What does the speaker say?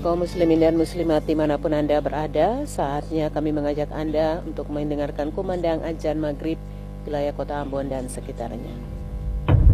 kaum muslimin dan muslimat dimanapun Anda berada, saatnya kami mengajak Anda untuk mendengarkan kumandang azan maghrib wilayah kota Ambon dan sekitarnya.